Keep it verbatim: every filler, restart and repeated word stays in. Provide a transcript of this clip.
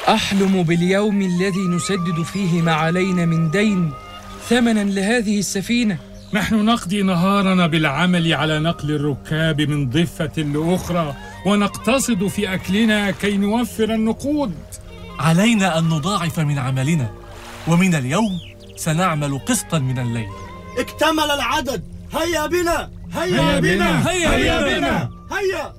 أحلم باليوم الذي نسدد فيه ما علينا من دين ثمناً لهذه السفينة. نحن نقضي نهارنا بالعمل على نقل الركاب من ضفة لأخرى، ونقتصد في أكلنا كي نوفر النقود. علينا أن نضاعف من عملنا، ومن اليوم سنعمل قسطاً من الليل. اكتمل العدد، هيا بنا هيا, هيا بنا بنا هيا, هيا بنا, بنا. هيا